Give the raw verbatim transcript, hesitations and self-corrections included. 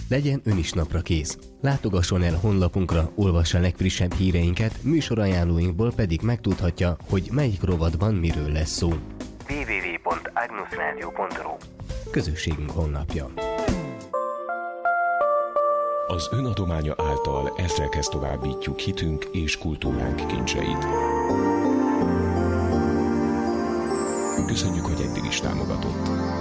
Legyen ön is napra kész. Látogasson el honlapunkra, olvassa a legfrissebb híreinket, műsorajánlóinkból pedig megtudhatja, hogy melyik rovatban miről lesz szó. double-u double-u double-u pont agnus radio pont ru Közösségünk honlapja. Az önadománya által ezrekhez továbbítjuk hitünk és kultúránk kincseit. Köszönjük, hogy eddig is támogatott.